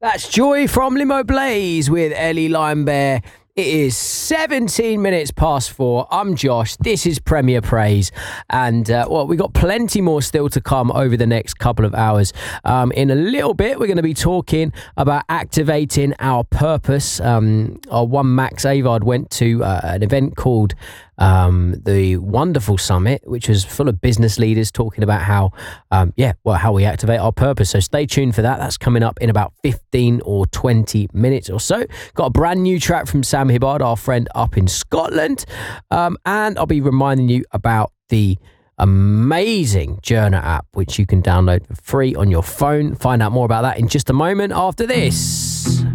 That's Joy from Limo Blaze with Ellie Limebear. It is 17 minutes past 4. I'm Josh. This is Premier Praise. And, we've got plenty more still to come over the next couple of hours. In a little bit, we're going to be talking about activating our purpose. Our one Max Avard went to an event called the Wonderful Summit, which was full of business leaders talking about how we activate our purpose. So stay tuned for that. That's coming up in about 15 or 20 minutes or so. Got a brand new track from Sam Hibbard, our friend up in Scotland. And I'll be reminding you about the amazing Journer app, which you can download for free on your phone. Find out more about that in just a moment after this.